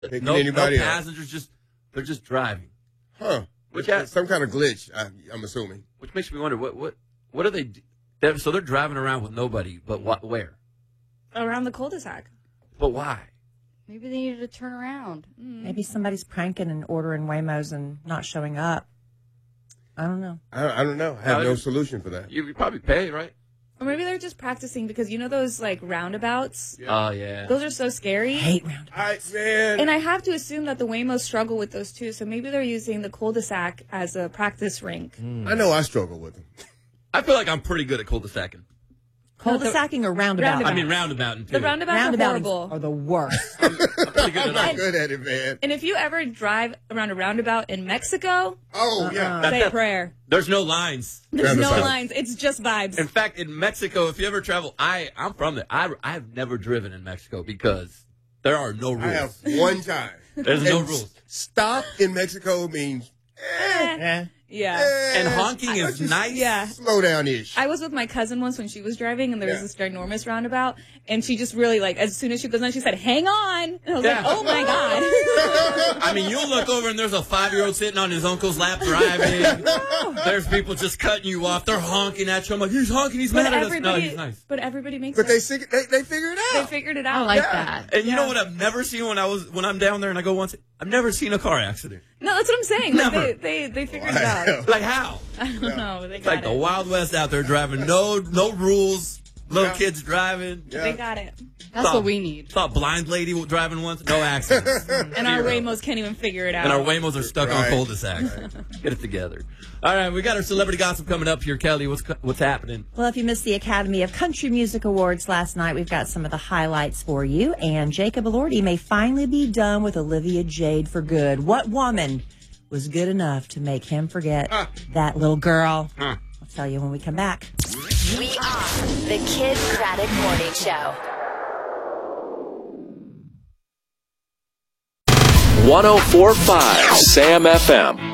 Picking No anybody up. passengers, they're just driving. Huh. Some kind of glitch, I'm assuming. Which makes me wonder, what are they so they're driving around with nobody, but where? Around the cul-de-sac. But why? Maybe they needed to turn around. Maybe somebody's pranking and ordering Waymos and not showing up. I don't know. I don't know. I have no solution for that. You probably pay, right? Or maybe they're just practicing because you know those like roundabouts? Oh, yeah. Those are so scary. I hate roundabouts. And I have to assume that the Waymos struggle with those too. So maybe they're using the cul-de-sac as a practice rink. I know I struggle with them. I feel like I'm pretty good at cul-de-sacing. Cul-de-sacing or roundabout? I mean roundabouting, too. The roundabouts are horrible. Are the worst. I'm not good at it, man. And if you ever drive around a roundabout in Mexico, say a prayer. There's no lines. There's no lines. It's just vibes. In fact, in Mexico, if you ever travel, I'm from there. I have never driven in Mexico because there are no rules. I have one time. There's no rules. Stop in Mexico means Yeah. And honking is nice. Yeah. Slow down-ish. I was with my cousin once when she was driving, and there was this ginormous roundabout, and she just really, like, as soon as she goes on, she said, hang on. And I was like, oh, my God. I mean, you'll look over, and there's a 5-year-old sitting on his uncle's lap driving. There's people just cutting you off. They're honking at you. I'm like, he's honking. He's mad at us. No, he's nice. But everybody makes But it. they figured it out. They figured it out. I like that. And you know what I've never seen when I'm down there and I go once? I've never seen a car accident. No, that's what I'm saying. Never. Like, they figured it out. Like how? I don't know. They It's got like it. the Wild West out there driving. No rules. Little kids driving. They got it. That's what we need. Saw a blind lady driving once. No accidents. And our Waymos can't even figure it out. And our Waymos are stuck on cul-de-sacs. Get it together. All right, we got our celebrity gossip coming up here. Kelly, what's happening? Well, if you missed the Academy of Country Music Awards last night, we've got some of the highlights for you. And Jacob Elordi may finally be done with Olivia Jade for good. What woman was good enough to make him forget that little girl? I'll tell you when we come back. We are the Kid Craddock Morning Show. 104.5 Sam FM.